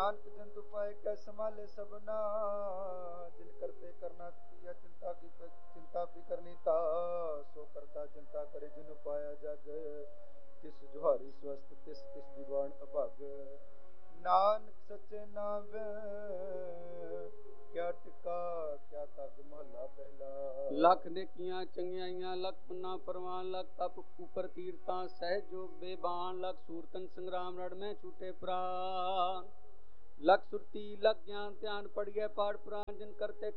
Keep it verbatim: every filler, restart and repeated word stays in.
नानक जंतु पाए कै संभाले सबना, जिन करते करना किया चिंता की चिंता भी करनी ता, सो करता चिंता करे जिन पाया जग, तिस जुहारी स्वस्थ तिस तिस दीवान अभग। नानक सच्चे नाम क्या टिका क्या तग महला पहला। लख नेकियां चंगियाइयां लख पुन्ना परवान, लख तप ऊपर तीरता सहज जोग बेबान, लख सूरतन संग्राम रण में छूटे प्राण, लख सुरती लख ज्ञान ध्यान पड़ गए पाठ पुराण, जिन करते